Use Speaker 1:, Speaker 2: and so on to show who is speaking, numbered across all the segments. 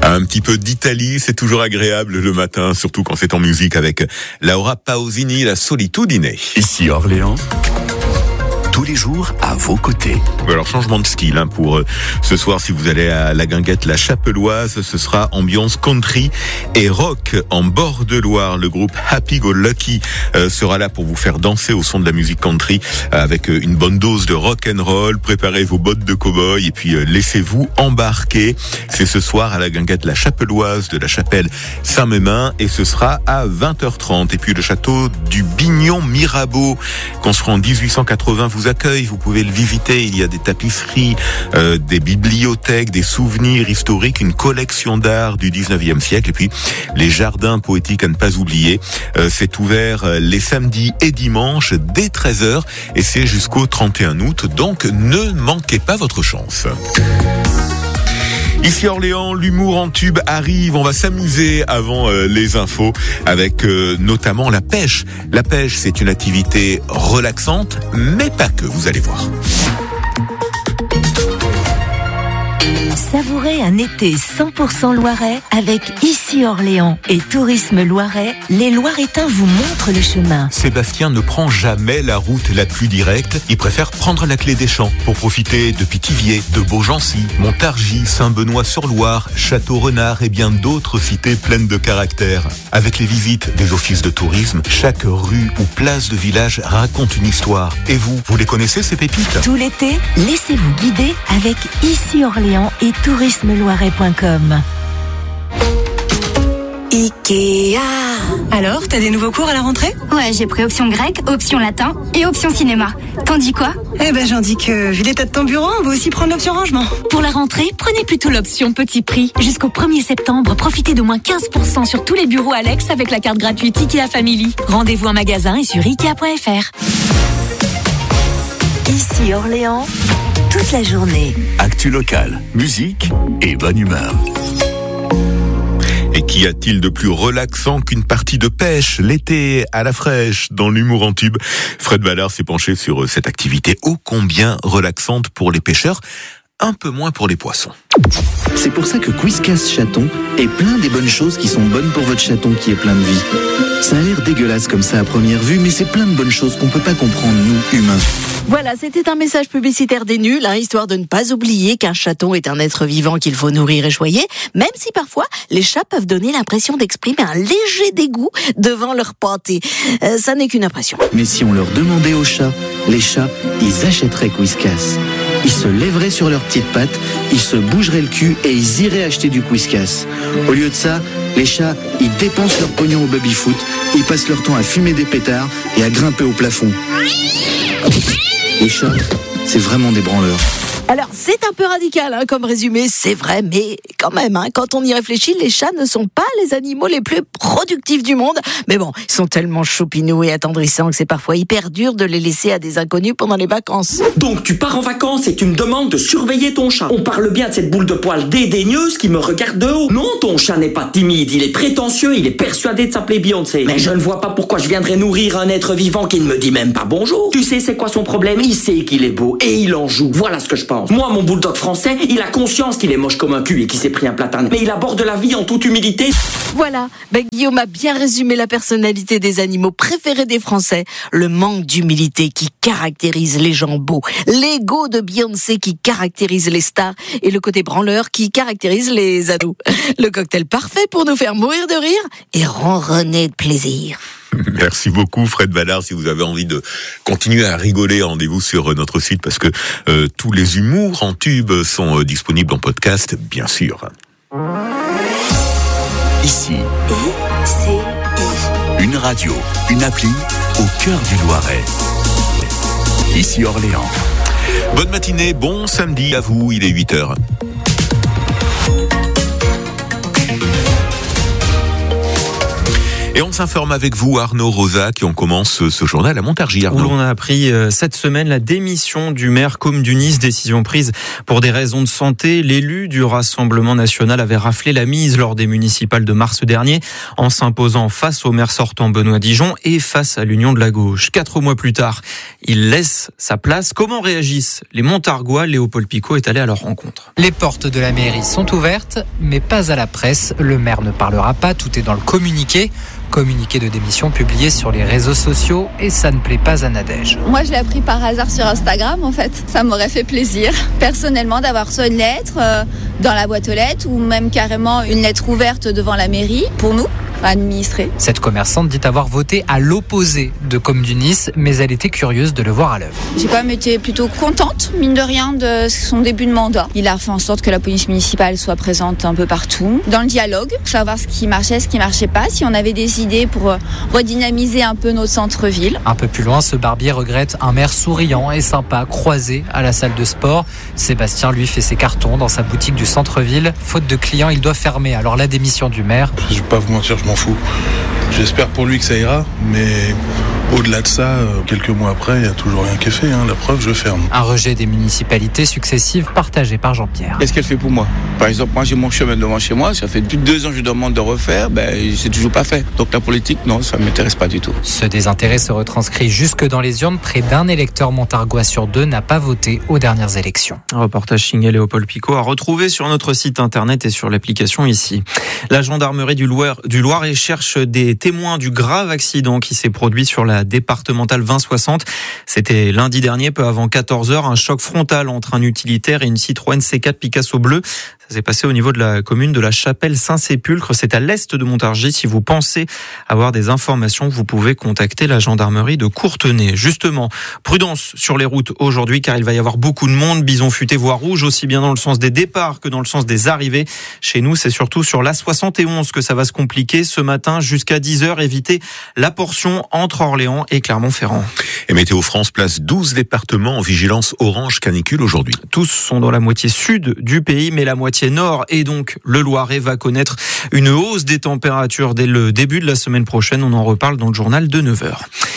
Speaker 1: Un petit peu d'Italie, c'est toujours agréable le matin, surtout quand c'est en musique avec Laura Pausini, la Solitudine.
Speaker 2: Ici Orléans, tous les jours à vos côtés.
Speaker 1: Alors changement de style pour ce soir, si vous allez à la Guinguette La Chapelloise, ce sera ambiance country et rock en bord de Loire. Le groupe Happy Go Lucky sera là pour vous faire danser au son de la musique country avec une bonne dose de rock and roll. Préparez vos bottes de cow-boy et puis laissez-vous embarquer. C'est ce soir à la Guinguette La Chapelloise de la chapelle Saint-Mémin et ce sera à 20h30. Et puis le château du Bignon Mirabeau, construit en 1880, vous accueille. Vous pouvez le visiter. Il y a des tapisseries, des bibliothèques, des souvenirs historiques, une collection d'art du 19e siècle et puis les jardins poétiques à ne pas oublier. C'est ouvert les samedis et dimanches dès 13h et c'est jusqu'au 31 août. Donc ne manquez pas votre chance. Ici Orléans, l'humour en tube arrive. On va s'amuser avant les infos avec notamment la pêche. La pêche, c'est une activité relaxante, mais pas que, vous allez voir.
Speaker 3: Savourez un été 100% loirais avec Ici Orléans et Tourisme Loirais. Les Loiretains vous montrent le chemin.
Speaker 1: Sébastien ne prend jamais la route la plus directe. Il préfère prendre la clé des champs pour profiter de Pithiviers, de Beaugency, Montargis, Saint-Benoît-sur-Loire, Château-Renard et bien d'autres cités pleines de caractère. Avec les visites des offices de tourisme, chaque rue ou place de village raconte une histoire. Et vous les connaissez ces pépites ?
Speaker 3: Tout l'été, laissez-vous guider avec Ici Orléans et tourismeloirais.com.
Speaker 4: Ikea.
Speaker 5: Alors, t'as des nouveaux cours à la rentrée ?
Speaker 4: Ouais, j'ai pris option grec, option latin et option cinéma. T'en dis quoi ?
Speaker 5: Eh ben, j'en dis que, vu l'état de ton bureau, on va aussi prendre l'option rangement.
Speaker 6: Pour la rentrée, prenez plutôt l'option petit prix. Jusqu'au 1er septembre, profitez d'au moins 15% sur tous les bureaux Alex avec la carte gratuite Ikea Family. Rendez-vous en magasin et sur Ikea.fr.
Speaker 3: Ici Orléans, toute la journée.
Speaker 2: Actu locale, musique et bonne humeur.
Speaker 1: Et qu'y a-t-il de plus relaxant qu'une partie de pêche l'été à la fraîche dans l'humour en tube ? Fred Ballard s'est penché sur cette activité ô combien relaxante pour les pêcheurs, un peu moins pour les poissons.
Speaker 7: C'est pour ça que Whiskas Chaton est plein des bonnes choses qui sont bonnes pour votre chaton qui est plein de vie. Ça a l'air dégueulasse comme ça à première vue, mais c'est plein de bonnes choses qu'on peut pas comprendre, nous, humains.
Speaker 8: Voilà, c'était un message publicitaire des nuls, histoire de ne pas oublier qu'un chaton est un être vivant qu'il faut nourrir et choyer, même si parfois les chats peuvent donner l'impression d'exprimer un léger dégoût devant leur pâté. Ça n'est qu'une impression.
Speaker 7: Mais si on leur demandait aux chats, les chats, ils achèteraient Whiskas. Ils se lèveraient sur leurs petites pattes, ils se bougeraient le cul et ils iraient acheter du Whiskas. Au lieu de ça, les chats, ils dépensent leur pognon au baby-foot, ils passent leur temps à fumer des pétards et à grimper au plafond. Les chats, c'est vraiment des branleurs.
Speaker 8: Alors, c'est un peu radical comme résumé, c'est vrai, mais quand même, quand on y réfléchit, les chats ne sont pas les animaux les plus productifs du monde. Mais bon, ils sont tellement choupinous et attendrissants que c'est parfois hyper dur de les laisser à des inconnus pendant les vacances.
Speaker 9: Donc, tu pars en vacances et tu me demandes de surveiller ton chat. On parle bien de cette boule de poils dédaigneuse qui me regarde de haut. Non, ton chat n'est pas timide, il est prétentieux, il est persuadé de s'appeler Beyoncé. Mais je ne vois pas pourquoi je viendrais nourrir un être vivant qui ne me dit même pas bonjour. Tu sais c'est quoi son problème ? Il sait qu'il est beau et il en joue. Voilà ce que je pense. Moi, mon bulldog français, il a conscience qu'il est moche comme un cul et qu'il s'est pris un platane. Mais il aborde la vie en toute humilité.
Speaker 8: Voilà, Guillaume a bien résumé la personnalité des animaux préférés des Français. Le manque d'humilité qui caractérise les gens beaux, l'ego de Beyoncé qui caractérise les stars et le côté branleur qui caractérise les ados. Le cocktail parfait pour nous faire mourir de rire et ronronner de plaisir.
Speaker 1: Merci beaucoup Fred Ballard. Si vous avez envie de continuer à rigoler, rendez-vous sur notre site parce que tous les humours en tube sont disponibles en podcast, bien sûr.
Speaker 2: Ici, une radio, une appli au cœur du Loiret. Ici Orléans.
Speaker 1: Bonne matinée, bon samedi à vous, il est 8h. Et on s'informe avec vous, Arnaud Rosa, qui on commence ce journal à Montargis.
Speaker 10: Où l'on a appris cette semaine la démission du maire Comdunis, décision prise pour des raisons de santé. L'élu du Rassemblement national avait raflé la mise lors des municipales de mars dernier en s'imposant face au maire sortant Benoît Dijon et face à l'Union de la gauche. 4 mois plus tard, il laisse sa place. Comment réagissent les Montargois? Léopold Picot est allé à leur rencontre.
Speaker 11: Les portes de la mairie sont ouvertes, mais pas à la presse. Le maire ne parlera pas, tout est dans le communiqué. Communiqué de démission publié sur les réseaux sociaux et ça ne plaît pas à Nadège.
Speaker 12: Moi, je l'ai appris par hasard sur Instagram, en fait. Ça m'aurait fait plaisir, personnellement, d'avoir soit une lettre dans la boîte aux lettres ou même carrément une lettre ouverte devant la mairie pour nous, administrés.
Speaker 11: Cette commerçante dit avoir voté à l'opposé de Comdunis, mais elle était curieuse de le voir à l'œuvre.
Speaker 12: J'ai quand même été plutôt contente, mine de rien, de son début de mandat. Il a fait en sorte que la police municipale soit présente un peu partout, dans le dialogue, pour savoir ce qui marchait, ce qui marchait pas, si on avait des idées pour redynamiser un peu notre centre-ville.
Speaker 11: Un peu plus loin, ce barbier regrette un maire souriant et sympa, croisé à la salle de sport. Sébastien, lui, fait ses cartons dans sa boutique du centre-ville. Faute de clients, il doit fermer. Alors la démission du maire...
Speaker 13: Je vais pas vous mentir, je m'en fous. J'espère pour lui que ça ira, mais au-delà de ça, quelques mois après, il n'y a toujours rien qui est fait. La preuve, je ferme.
Speaker 11: Un rejet des municipalités successives partagé par Jean-Pierre.
Speaker 14: Qu'est-ce qu'elle fait pour moi? Par exemple, moi j'ai mon chemin devant chez moi, ça fait plus de 2 ans que je demande de refaire, c'est toujours pas fait. Donc la politique, non, ça ne m'intéresse pas du tout.
Speaker 11: Ce désintérêt se retranscrit jusque dans les urnes. Près d'un électeur montargois sur 2 n'a pas voté aux dernières élections.
Speaker 10: Un reportage signé Léopold Picot à retrouver sur notre site internet et sur l'application ici. La gendarmerie du Loiret cherche des témoins du grave accident qui s'est produit sur la départementale 2060. C'était lundi dernier, peu avant 14h, un choc frontal entre un utilitaire et une Citroën C4 Picasso bleu. Ça s'est passé au niveau de la commune de la Chapelle-Saint-Sépulcre. C'est à l'est de Montargis. Si vous pensez avoir des informations, vous pouvez contacter la gendarmerie de Courtenay. Justement, prudence sur les routes aujourd'hui, car il va y avoir beaucoup de monde. Bison futé, voie rouge, aussi bien dans le sens des départs que dans le sens des arrivées. Chez nous, c'est surtout sur l'A71 que ça va se compliquer. Ce matin, jusqu'à 10h, évitez la portion entre Orléans et Clermont-Ferrand.
Speaker 1: Et Météo France place 12 départements en vigilance orange canicule aujourd'hui.
Speaker 10: Tous sont dans la moitié sud du pays, mais la moitié nord et donc le Loiret va connaître une hausse des températures dès le début de la semaine prochaine. On en reparle dans le journal de 9h.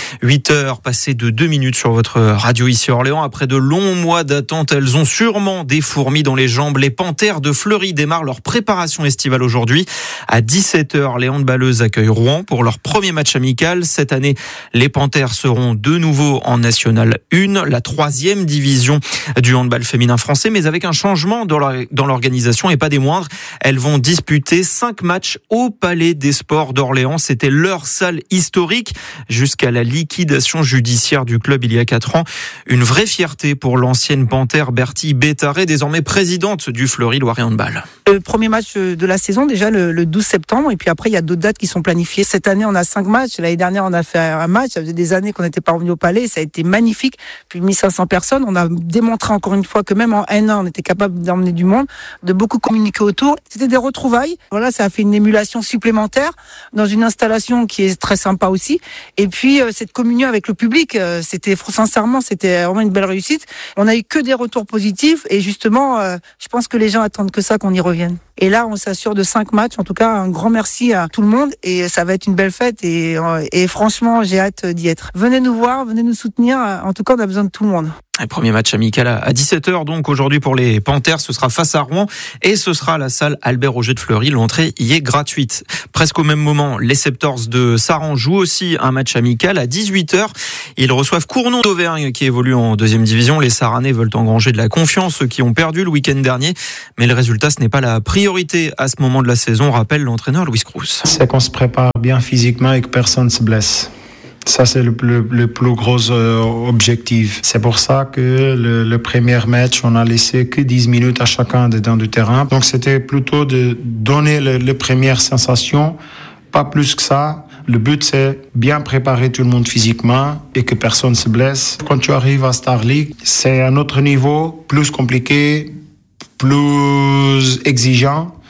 Speaker 10: 8h, passées de 2 minutes sur votre radio ici à Orléans. Après de longs mois d'attente, elles ont sûrement des fourmis dans les jambes. Les Panthères de Fleury démarrent leur préparation estivale aujourd'hui. À 17h, les handballeuses accueillent Rouen pour leur premier match amical. Cette année, les Panthères seront de nouveau en National 1, la 3e division du handball féminin français, mais avec un changement dans l'organisation et pas des moindres. Elles vont disputer 5 matchs au Palais des Sports d'Orléans. C'était leur salle historique jusqu'à la liquidation judiciaire du club il y a 4 ans. Une vraie fierté pour l'ancienne Panthère Bertie Bétaré, désormais présidente du Fleury Loiret Handball.
Speaker 15: Le premier match de la saison, déjà le 12 septembre, et puis après il y a d'autres dates qui sont planifiées. Cette année on a 5 matchs, l'année dernière on a fait un match, ça faisait des années qu'on n'était pas revenu au Palais, ça a été magnifique, plus de 1500 personnes. On a démontré encore une fois que même en un an on était capable d'emmener du monde, de beaucoup communiquer autour. C'était des retrouvailles, voilà, ça a fait une émulation supplémentaire dans une installation qui est très sympa aussi. Et puis cette communion avec le public, c'était vraiment une belle réussite. On a eu que des retours positifs et justement, je pense que les gens attendent que ça, qu'on y revienne. Et là, on s'assure de 5 matchs. En tout cas, un grand merci à tout le monde et ça va être une belle fête et franchement, j'ai hâte d'y être. Venez nous voir, venez nous soutenir. En tout cas, on a besoin de tout le monde.
Speaker 10: Un premier match amical à 17h donc aujourd'hui pour les Panthères, ce sera face à Rouen et ce sera à la salle Albert Roger de Fleury. L'entrée y est gratuite. Presque au même moment, les Septors de Saran jouent aussi un match amical à 18h. Ils reçoivent Cournon d'Auvergne qui évolue en 2e division. Les Saranais veulent engranger de la confiance, eux qui ont perdu le week-end dernier. Mais le résultat, ce n'est pas la priorité à ce moment de la saison, rappelle l'entraîneur Louis Crous.
Speaker 16: C'est qu'on se prépare bien physiquement et que personne ne se blesse. Ça, c'est le plus gros objectif. C'est pour ça que le premier match, on a laissé que 10 minutes à chacun dedans du terrain. Donc, c'était plutôt de donner les premières sensations, pas plus que ça. Le but, c'est bien préparer tout le monde physiquement et que personne ne se blesse. Quand tu arrives à Star League, c'est un autre niveau, plus compliqué, plus exigeant.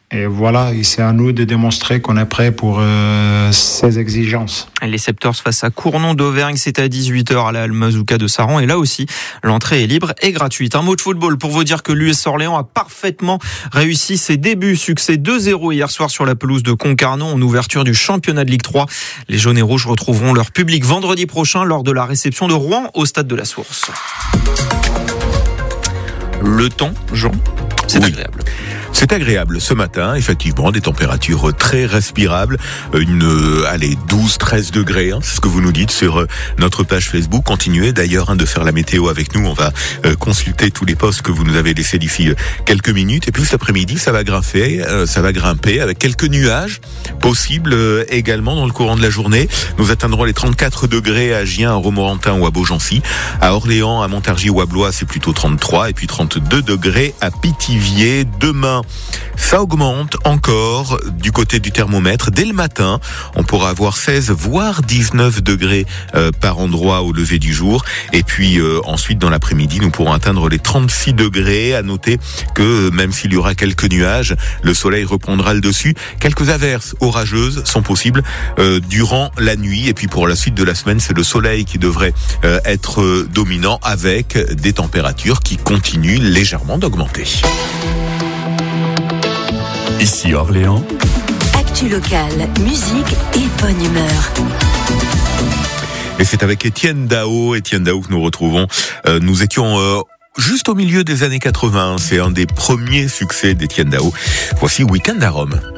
Speaker 16: Et voilà, et c'est à nous de démontrer qu'on est prêt pour ces exigences.
Speaker 10: Les Septors face à Cournon d'Auvergne, c'est à 18h à la Almazouka de Saran. Et là aussi, l'entrée est libre et gratuite. Un mot de football pour vous dire que l'US Orléans a parfaitement réussi ses débuts. Succès 2-0 hier soir sur la pelouse de Concarneau en ouverture du championnat de Ligue 3. Les jaunes et rouges retrouveront leur public vendredi prochain lors de la réception de Rouen au stade de la Source. Le temps, Jean, c'est agréable.
Speaker 1: C'est agréable ce matin, effectivement, des températures très respirables, 12-13 degrés, c'est ce que vous nous dites sur notre page Facebook. Continuez d'ailleurs de faire la météo avec nous, on va consulter tous les posts que vous nous avez laissés d'ici quelques minutes. Et puis cet après-midi, ça va grimper avec quelques nuages possibles également dans le courant de la journée. Nous atteindrons les 34 degrés à Gien, à Romorantin ou à Beaugency. À Orléans, à Montargis ou à Blois, c'est plutôt 33 et puis 32 degrés à Pithiviers. Demain, ça augmente encore du côté du thermomètre. Dès le matin, on pourra avoir 16 voire 19 degrés par endroit au lever du jour. Et puis ensuite, dans l'après-midi, nous pourrons atteindre les 36 degrés. À noter que même s'il y aura quelques nuages, le soleil reprendra le dessus. Quelques averses orageuses sont possibles durant la nuit. Et puis pour la suite de la semaine, c'est le soleil qui devrait être dominant avec des températures qui continuent légèrement d'augmenter.
Speaker 2: Ici Orléans.
Speaker 3: Actu locale, musique et bonne humeur.
Speaker 1: Et c'est avec Étienne Dao que nous retrouvons. Nous étions juste au milieu des années 80. C'est un des premiers succès d'Étienne Dao. Voici Week-end à Rome.